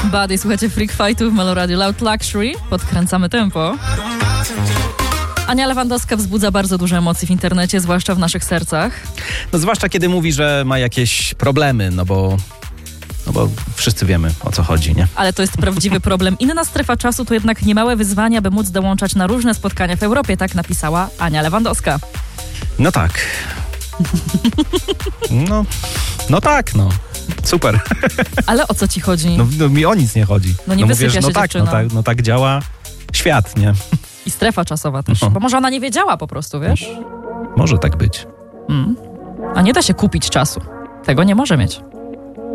Buddy, słuchajcie Freak Fightu w Meloradio Loud Luxury. Podkręcamy tempo. Ania Lewandowska wzbudza bardzo dużo emocji w internecie, zwłaszcza w naszych sercach. No zwłaszcza kiedy mówi, że ma jakieś problemy, no bo wszyscy wiemy, o co chodzi, nie? Ale to jest prawdziwy problem. Inna strefa czasu to jednak niemałe wyzwania, by móc dołączać na różne spotkania w Europie, tak napisała Ania Lewandowska. No tak. No tak. Super. Ale o co ci chodzi? No mi o nic nie chodzi. No nie wysypia się dziewczyna. Tak działa świat, nie? I strefa czasowa też. Bo może ona nie wiedziała po prostu, wiesz? Może tak być. A nie da się kupić czasu. Tego nie może mieć.